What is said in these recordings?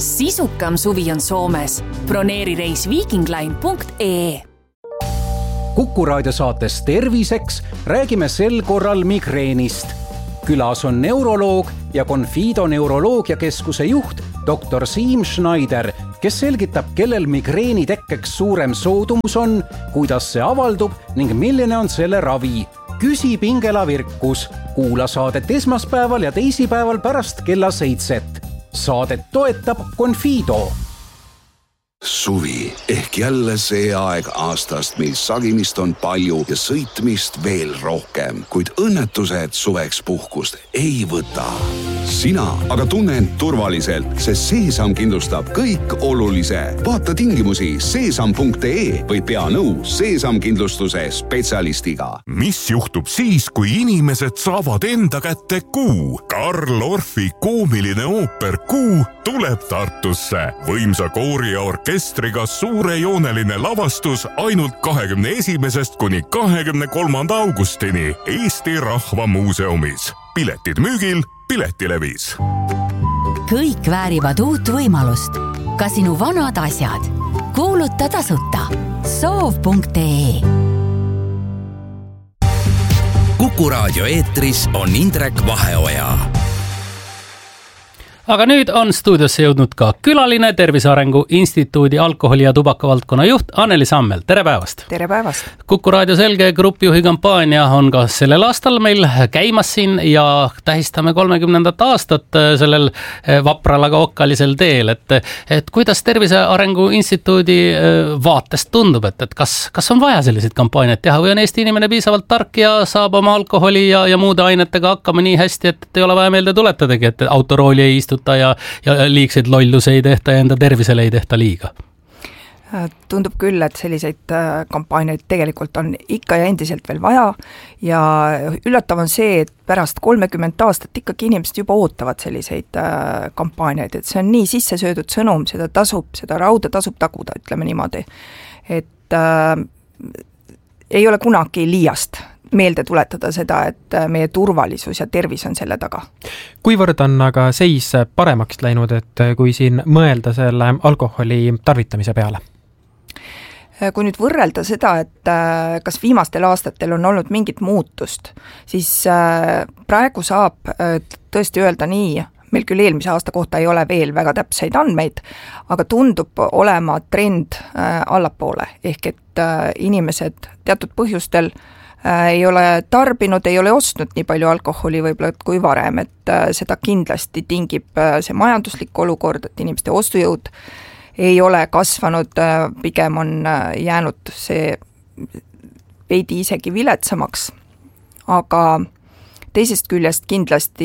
Sisukam suvi on Soomes. Broneeri reis vikingline.ee. Kuku raadio saates Terviseks räägime sel korral migreenist. Külas on neuroloog ja Confido neuroloogiakeskuse juht Dr. Siim Schneider, kes selgitab, kellel migreeni tekkeks suurem soodumus on, kuidas see avaldub ning milline on selle ravi. Küsi Pingela Virkus. Kuula saadet esmaspäeval ja teisipäeval pärast kella 7. Saadet toetab Confido. Suvi ehk jälle see aeg aastast, mil sagimist on palju ja sõitmist veel rohkem, kuid õnnetused suveks puhkust ei võta. Sina aga tunne end turvaliselt, sest Seesam kindlustab kõik olulise. Vaata tingimusi seesam.ee või pea nõu Seesam kindlustuse spetsialistiga. Mis juhtub siis, kui inimesed saavad enda kätte Kuu? Karl Orfi koomiline ooper Kuu tuleb Tartusse. Võimsa koori ja orkestriga suurejooneline lavastus ainult 21. kuni 23. augustini Eesti Rahva Muuseumis. Piletid müügil Piletilevis. Kõik väärivad uut võimalust. Ka sinu vanad asjad. Kuuluta tasuta. Soov.ee. Kuku raadio eetris on Indrek Vaheoja. Aga nüüd on stuudiosse jõudnud ka külaline Tervise Arengu Instituudi alkoholi- ja tubakavaldkonna juht Anneli Sammel. Tere päevast! Tere päevast! Kuku raadio Selge grupijuhi kampaania on ka sellel aastal meil käimas siin ja tähistame 30. aastat sellel vapral, aga okkalisel teel. Et kuidas Tervise Arengu Instituudi vaatest tundub, et kas on vaja selliseid kampaaniaid teha või on Eesti inimene piisavalt tark ja saab oma alkoholi ja muude ainetega hakkama nii hästi, et ei ole vaja meelde tuletadagi, et autorooli ei istuta ja liigseid lolluse ei tehta ja enda tervisele ei tehta liiga? Tundub küll, et selliseid kampaaniaid tegelikult on ikka ja endiselt veel vaja ja üllatav on see, et pärast 30 aastat ikkagi inimesed juba ootavad selliseid kampaaniaid, et see on nii sisse söödud sõnum, seda rauda tasub taguda, ütleme niimoodi. Et ei ole kunagi liiast meelde tuletada seda, et meie turvalisus ja tervis on selle taga. Kuivõrd on aga seis paremaks läinud, et kui siin mõelda selle alkoholi tarvitamise peale? Kui nüüd võrrelda seda, et kas viimastel aastatel on olnud mingit muutust, siis praegu saab tõesti öelda nii, meil küll eelmise aasta kohta ei ole veel väga täpseid andmeid, aga tundub olema trend allapoole, ehk et inimesed teatud põhjustel ei ole tarbinud, ei ole ostnud nii palju alkoholi võib-olla kui varem, et seda kindlasti tingib see majanduslik olukord, et inimeste ostujõud ei ole kasvanud, pigem on jäänud see veidi isegi viletsamaks, aga teisest küljest kindlasti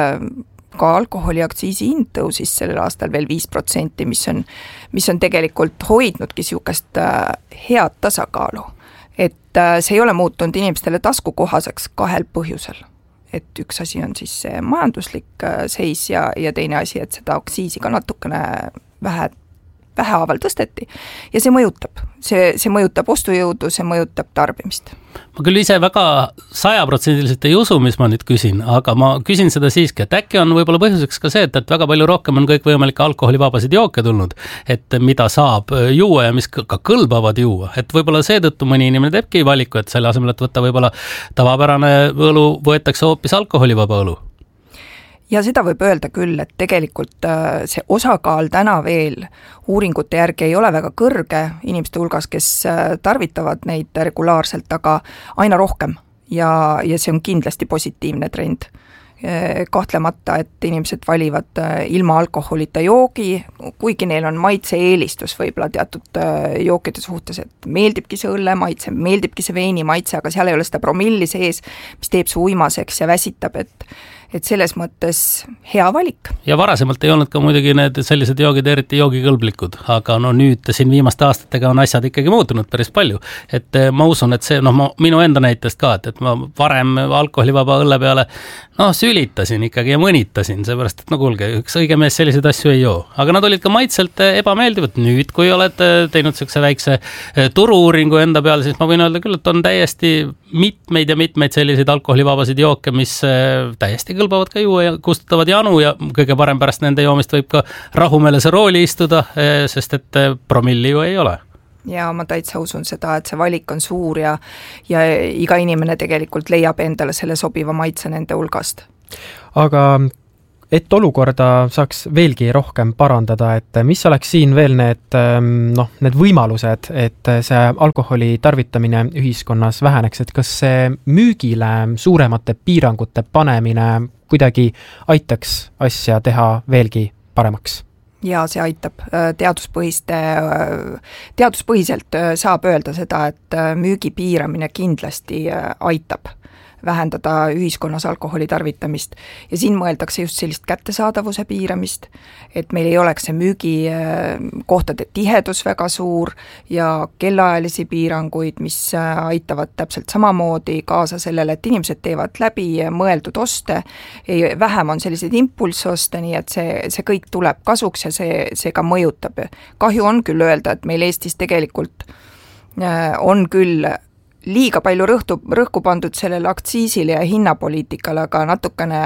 ka alkoholiaktsiisi hind tõusis sellel aastal veel 5%, mis on tegelikult hoidnudki niisugust head tasakaalu. Et see ei ole muutunud inimestele taskukohaseks 2 põhjusel. Et üks asi on siis see majanduslik seis ja teine asi, et seda aktsiisi ka natukene vähehaaval tõsteti ja see mõjutab ostujõudu, see mõjutab tarbimist. Ma küll ise väga 100% ei usu, mis ma nüüd küsin, aga ma küsin seda siiski, et äkki on võib-olla põhjuseks ka see, et väga palju rohkem on kõik võimalikke alkoholivabasid jooke tulnud, et mida saab juua ja mis ka kõlbavad juua, et võib-olla seetõttu mõni inimene teebki valiku, et selle asemel, et võtta võib-olla tavapärane õlu, võetakse hoopis alkoholivaba õlu. Ja seda võib öelda küll, et tegelikult see osakaal täna veel uuringute järgi ei ole väga kõrge inimeste hulgas, kes tarvitavad neid regulaarselt, aga aina rohkem ja see on kindlasti positiivne trend. Kahtlemata, et inimesed valivad ilma alkoholita joogi, kuigi neil on maitse eelistus võib-olla teatud jookide suhtes, et meeldibki see õlle maitse, meeldibki see veini maitse, aga seal ei ole seda promilli sees, mis teeb su uimaseks ja väsitab, et selles mõttes hea valik. Ja varasemalt ei olnud ka muidugi need sellised joogid eriti joogikõlblikud, aga nüüd siin viimaste aastatega on asjad ikkagi muutunud päris palju. Et ma usun, et see, minu enda näitest ka, et ma varem alkoholivaba õlle peale sülitasin ikkagi ja mõnitasin, seepärast, et kuulge, üks õige mees selliseid asju ei joo. Aga nad olid ka maitselt ebameeldivad. Nüüd, kui oled teinud sellise väikse turu-uuringu enda peale, siis ma võin öelda küll, et on täiesti mitmeid selliseid alkoholivabasid jooke, mis täiesti kõlbavad ka juua ja kustutavad janu ja kõige parem pärast nende joomist võib ka rahumeelese rooli istuda, sest et promilli ju ei ole. Ja ma täitsa usun seda, et see valik on suur ja iga inimene tegelikult leiab endale selle sobiva maitse nende hulgast. Aga et olukorda saaks veelgi rohkem parandada, et mis oleks siin veel need võimalused, et see alkoholi tarvitamine ühiskonnas väheneks, et kas see müügile suuremate piirangute panemine kuidagi aitaks asja teha veelgi paremaks? Ja see aitab. Teaduspõhiselt saab öelda seda, et müügi piiramine kindlasti aitab vähendada ühiskonnas alkoholi tarvitamist ja siin mõeldakse just sellist kättesaadavuse piiramist, et meil ei oleks see müügikohtade tihedus väga suur ja kellaajalisi piiranguid, mis aitavad täpselt samamoodi kaasa sellele, et inimesed teevad läbi mõeldud oste, vähem on selliseid impulssoste, nii et see kõik tuleb kasuks ja see ka mõjutab. Kahju on küll öelda, et meil Eestis tegelikult on küll liiga palju rõhku pandud sellele aktsiisile ja hinnapoliitikale, aga natukene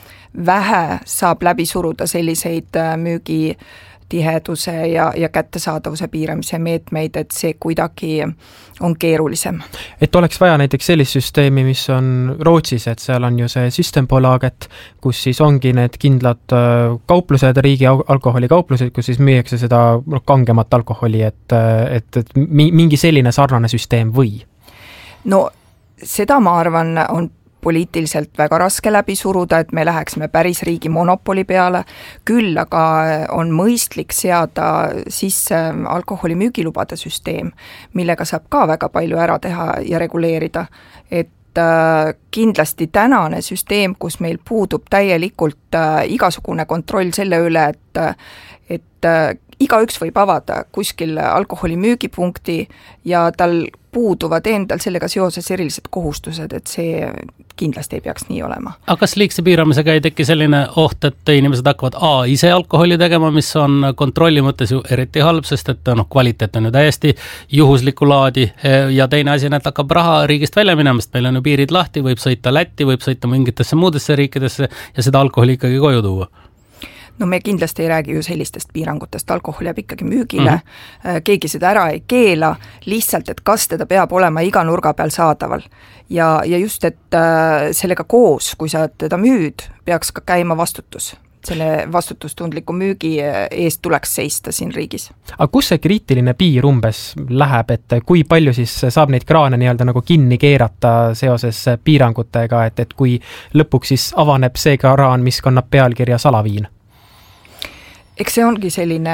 vähe saab läbi suruda selliseid müügitiheduse ja kättesaadavuse piiramise meetmeid, et see kuidagi on keerulisem. Et oleks vaja näiteks sellist süsteemi, mis on Rootsis, et seal on ju see Systembolaget, kus siis ongi need kindlad kauplused, riigi alkoholikauplused, kus siis müüakse seda kangemat alkoholi, et mingi selline sarnane süsteem või? No seda ma arvan on poliitiliselt väga raske läbi suruda, et me läheksime päris riigi monopoli peale, küll aga on mõistlik seada sisse alkoholi müügilubade süsteem, millega saab ka väga palju ära teha ja reguleerida, et kindlasti tänane süsteem, kus meil puudub täielikult igasugune kontroll selle üle, et igaüks võib avada kuskil alkoholi müügipunkti ja tal puuduvad endal sellega seoses erilised kohustused, et see kindlasti ei peaks nii olema. Aga kas liigse piiramisega ei teki selline oht, et inimesed hakkavad ise alkoholi tegema, mis on kontrolli mõttes ju eriti halb, sest et kvaliteet on ju täiesti juhuslikku laadi ja teine asi, et hakkab raha riigist välja minemast, meil on ju piirid lahti, võib sõita Lätti, võib sõita mingitesse muudesse riikidesse ja seda alkoholi ikkagi koju tuua. No me kindlasti ei räägi ju sellistest piirangutest, alkohol jääb ikkagi müügile, keegi seda ära ei keela, lihtsalt, et kas teda peab olema iga nurga peal saadaval. Ja just, et sellega koos, kui sa teda müüd, peaks ka käima vastutus. Selle vastutustundliku müügi eest tuleks seista siin riigis. Aga kus see kriitiline piir umbes läheb, et kui palju siis saab neid kraane nagu kinni keerata seoses piirangutega, et kui lõpuks siis avaneb see kraan, mis kannab pealkirja salaviin? Eks see ongi selline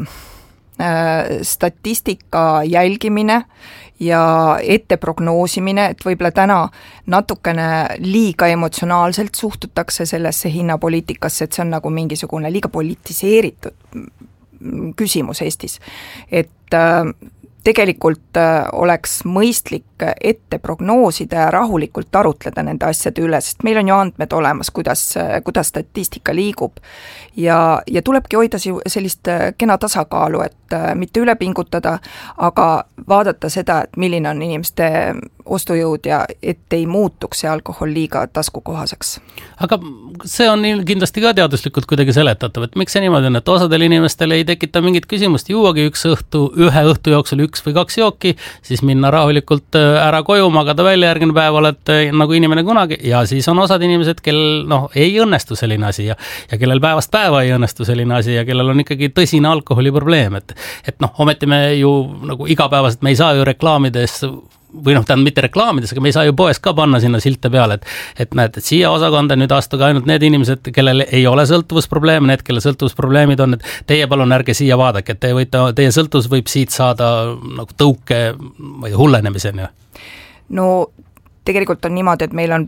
statistika jälgimine ja ette prognoosimine, et võib-olla täna natukene liiga emotsionaalselt suhtutakse sellesse hinnapoliitikasse, et see on nagu mingisugune liiga politiseeritud küsimus Eestis. Et tegelikult oleks mõistlik ette prognoosida ja rahulikult arutleda nende asjade üle, sest meil on ju andmed olemas, kuidas statistika liigub ja tulebki hoida sellist kena tasakaalu, et mitte üle pingutada, aga vaadata seda, et milline on inimeste ostujõud ja et ei muutuks see alkohol liiga taskukohaseks. Aga see on kindlasti ka teaduslikult kuidagi seletatav, et miks see niimoodi on, et osadel inimestel ei tekita mingit küsimust, juuagi ühe õhtu jooksul 1 või 2 jooki, siis minna rahulikult ära koju, magada välja järgmine päev, oled nagu inimene kunagi ja siis on osad inimesed, kellel ei õnnestu selline asi ja kellel päevast päeva ei õnnestu selline asi ja kellel on ikkagi tõsine alkoholiprobleem, et ometi me ju nagu igapäevaselt me ei saa ju reklaamides või mitte reklaamides, aga me ei saa ju poes ka panna sinna silte peale, et näed, et siia osakonda nüüd astuge ainult need inimesed, kellel ei ole sõltuvusprobleeme, need, kelle sõltuvusprobleemid on, et teie palun ärge siia vaadake, et teie sõltuvus võib siit saada nagu tõuke hullenemiseni. No tegelikult on niimoodi, et meil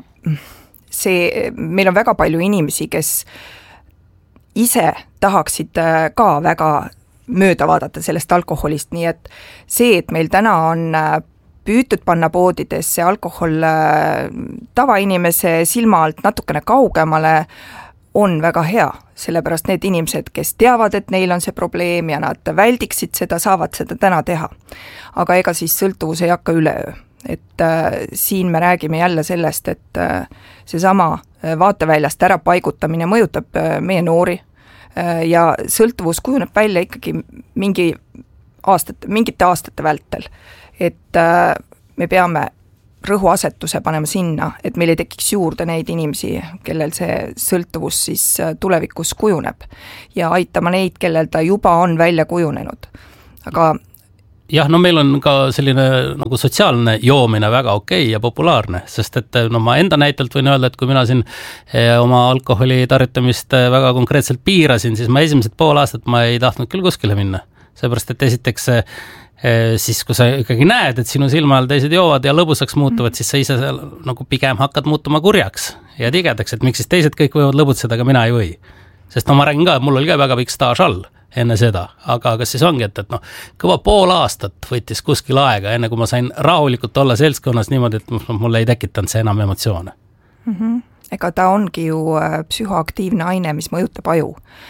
on väga palju inimesi, kes ise tahaksid ka väga mööda vaadata sellest alkoholist, nii et see, et meil täna on püütud panna poodidesse alkohol tavainimese silma alt natukene kaugemale, on väga hea, sellepärast need inimesed, kes teavad, et neil on see probleem ja nad väldiksid seda, saavad seda täna teha. Aga ega siis sõltuvus ei hakka üleöö. et siin me räägime jälle sellest, et seesama vaateväljast ära paigutamine mõjutab meie noori ja sõltuvus kujuneb välja ikkagi mingite aastate vältel, et me peame rõhuasetuse panema sinna, et meil ei tekiks juurde neid inimesi, kellel see sõltuvus siis tulevikus kujuneb ja aitama neid, kellel ta juba on välja kujunenud. Aga jah, no meil on ka selline nagu sotsiaalne joomine väga okei ja populaarne, sest et no ma enda näitelt võin öelda, et kui mina siin oma alkoholi tarvitamist väga konkreetselt piirasin, siis ma esimesed pool aastat ma ei tahtnud küll kuskile minna. Seepärast, et esiteks siis kui sa ikkagi näed, et sinu silma all teised joovad ja lõbusaks muutuvad, siis sa ise nagu pigem hakkad muutuma kurjaks ja tigedaks, et miks siis teised kõik võivad lõbutseda, aga mina ei või. Sest no ma räägin ka, et mul oli ka väga pikk staaž all enne seda, aga kas siis ongi, et no kõva pool aastat võttis kuskil aega, enne kui ma sain rahulikult olla seltskonnas niimoodi, et mulle ei tekitanud see enam emotsioone. Ega ta ongi ju psühhoaktiivne aine, mis mõjutab aju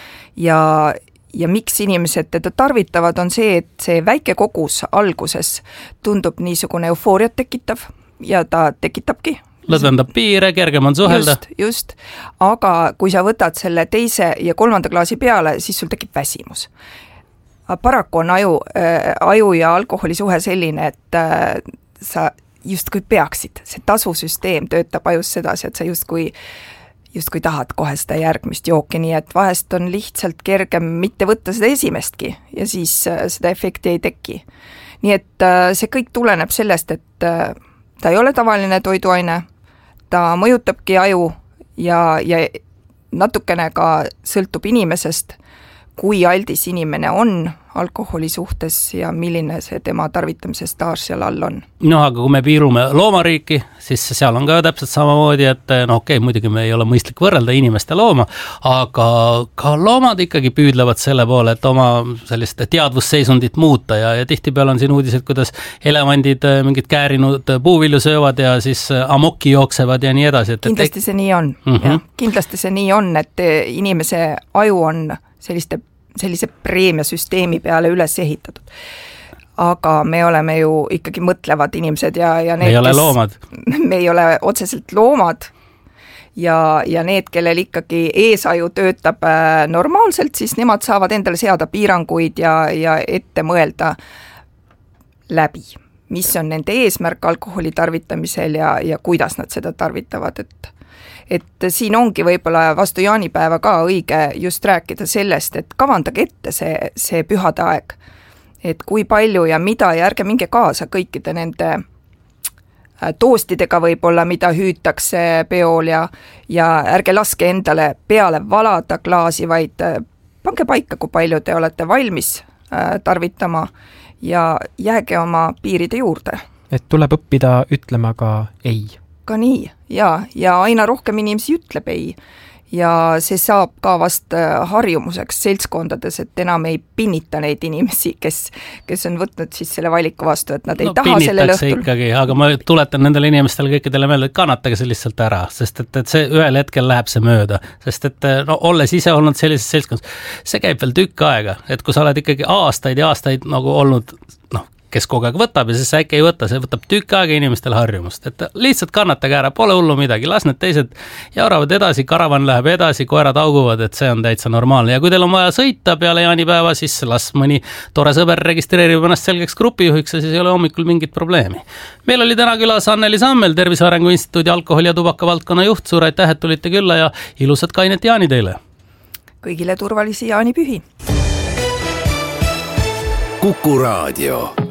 ja miks inimesed teda tarvitavad, on see, et see väike kogus alguses tundub niisugune eufooriat tekitav ja ta tekitabki. Lõdvendab piire, kergem on suhelda. Just, aga kui sa võtad selle 2. ja 3. klaasi peale, siis sul tekib väsimus. Paraku on aju ja alkoholi suhe selline, et sa justkui peaksid, see tasusüsteem töötab ajus sedasi, et sa justkui tahad kohe seda järgmist jooki, nii et vahest on lihtsalt kergem mitte võtta seda esimestki ja siis seda efekti ei teki. Nii et see kõik tuleneb sellest, et ta ei ole tavaline toiduaine, ta mõjutabki aju ja natukene ka sõltub inimesest, kui aldis inimene on alkoholi suhtes ja milline see tema tarvitamise staaž seal all on. No aga kui me piirume loomariiki, siis seal on ka täpselt samamoodi, et no okei, muidugi me ei ole mõistlik võrrelda inimeste looma, aga ka loomad ikkagi püüdlevad selle poole, et oma sellist teadvusseisundit muuta ja tihtipeale on siin uudised, kuidas elevandid mingid käärinud puuvilju söövad ja siis amokki jooksevad ja nii edasi. Kindlasti see nii on. Ja, kindlasti see nii on, et inimese aju on sellise preemiasüsteemi peale üles ehitatud. Aga me oleme ju ikkagi mõtlevad inimesed ja need, me ei ole loomad. Me ei ole otseselt loomad ja need, kellel ikkagi eesaju töötab normaalselt, siis nemad saavad endale seada piiranguid ja ette mõelda läbi, mis on nende eesmärk alkoholi tarvitamisel ja kuidas nad seda tarvitavad, et siin ongi võib-olla vastu jaanipäeva ka õige just rääkida sellest, et kavandage ette see pühade aeg, et kui palju ja mida ja ärge minge kaasa kõikide nende toostidega võib-olla, mida hüütakse peol ja ärge laske endale peale valada klaasi, vaid pange paika, kui palju te olete valmis tarvitama ja jääge oma piiride juurde. Et tuleb õppida ütlema ka ei. Ka nii, ja aina rohkem inimesi ütleb ei. Ja see saab ka vast harjumuseks seltskondades, et enam ei pinnita neid inimesi, kes on võtnud siis selle valiku vastu, et nad ei taha sellel õhtul. Ikkagi, aga ma tuletan nendele inimestele kõikidele meelde, et kannatage see lihtsalt ära, sest et see ühel hetkel läheb see mööda, sest et no, olles ise olnud sellises seltskonnas, see käib veel tükk aega, et kui sa oled ikkagi aastaid ja aastaid nagu olnud, kes kogu aeg võtab ja siis äkki ei võta, see võtab tükk aega inimestele harjumust, et lihtsalt kannatage ära, pole hullu midagi, las need teised jauravad edasi, karavan läheb edasi, koerad auguvad, et see on täitsa normaalne ja kui teil on vaja sõita peale jaanipäeva, siis las mõni tore sõber registreerib ennast selgeks grupijuhiks ja siis ei ole hommikul mingit probleemi. Meil oli täna külas Anneli Sammel, Tervise Arengu Instituudi alkoholi ja tubaka valdkonna juht, suur aitäh, et tulite külla ja ilusat kainet jaani teile! Kõigile turvalisi jaanipühi! Kuku Raadio.